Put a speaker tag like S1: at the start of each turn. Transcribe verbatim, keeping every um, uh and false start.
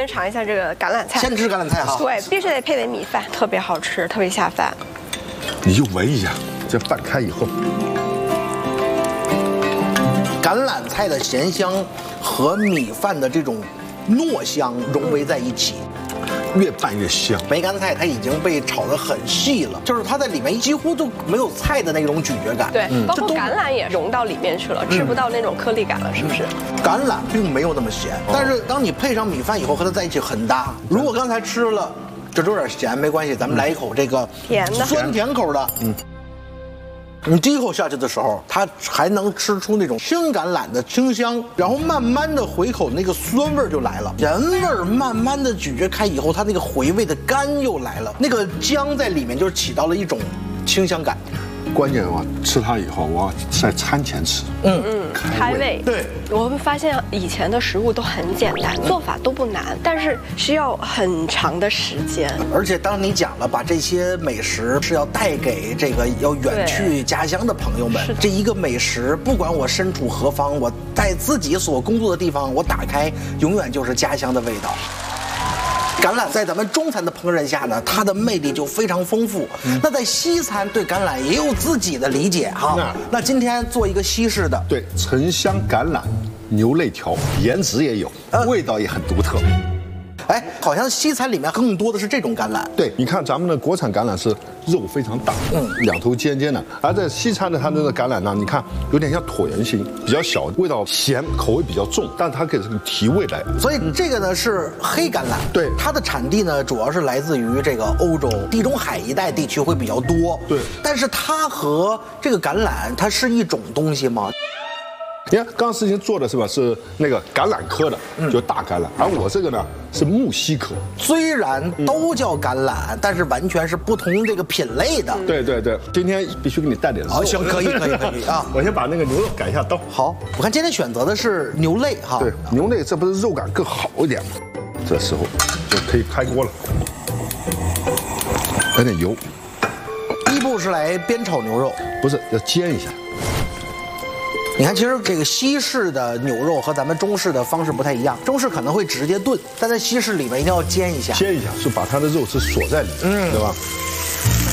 S1: 先尝一下这个橄榄菜。
S2: 先吃橄榄菜哈。
S1: 对，必须得配点米饭，特别好吃，特别下饭。
S3: 你就闻一下，这拌开以后，
S2: 橄榄菜的咸香和米饭的这种糯香融为在一起。
S3: 越拌越香。
S2: 梅干菜它已经被炒得很细了，就是它在里面几乎都没有菜的那种咀嚼感。
S1: 对，
S2: 嗯、
S1: 包括橄榄也融到里面去了，吃不到那种颗粒感了，是不是？
S2: 橄榄并没有那么咸，但是当你配上米饭以后，和它在一起很搭。如果刚才吃了这有点咸，没关系，咱们来一口这个
S1: 甜的
S2: 酸甜口的。嗯。你第一口下去的时候，它还能吃出那种青橄榄的清香，然后慢慢的回口，那个酸味儿就来了，盐味儿慢慢的咀嚼开以后，它那个回味的甘又来了，那个姜在里面就是起到了一种清香感。
S3: 关键我吃它以后，我要在餐前吃，
S2: 嗯
S1: 嗯，开胃。
S2: 对，
S1: 我们发现以前的食物都很简单，做法都不难，但是需要很长的时间。
S2: 而且当你讲了，把这些美食是要带给这个要远去家乡的朋友们，这一个美食，不管我身处何方，我在自己所工作的地方，我打开永远就是家乡的味道。橄榄在咱们中餐的烹饪下呢，它的魅力就非常丰富。嗯、那在西餐对橄榄也有自己的理解哈。那, 那今天做一个西式的，
S3: 对，沉香橄榄牛肋条，颜值也有，呃、味道也很独特。
S2: 哎，好像西餐里面更多的是这种橄榄。
S3: 对，你看咱们的国产橄榄是肉非常大，嗯，两头尖尖的，而在西餐的它那个橄榄呢，你看有点像椭圆形，比较小，味道咸，口味比较重，但它可以这个提味来。
S2: 所以这个呢是黑橄榄，
S3: 对，
S2: 它的产地呢主要是来自于这个欧洲、地中海一带地区会比较多。
S3: 对，
S2: 但是它和这个橄榄它是一种东西吗？
S3: 你看，刚刚之前做的是吧？是那个橄榄科的，就大橄榄，而我这个呢是木犀科。
S2: 虽然都叫橄榄，但是完全是不同这个品类的。
S3: 对对对，今天必须给你带点肉。
S2: 好，行，可以可以可以啊！
S3: 我先把那个牛肉改一下刀。
S2: 好，我看今天选择的是牛肋哈。
S3: 对，牛肋这不是肉感更好一点吗？这时候就可以开锅了，来点油。
S2: 第一步是来煸炒牛肉，
S3: 不是要煎一下。
S2: 你看，其实这个西式的牛肉和咱们中式的方式不太一样，中式可能会直接炖，但在西式里面一定要煎一下，
S3: 煎一下是把它的肉质锁在里面，嗯，对吧？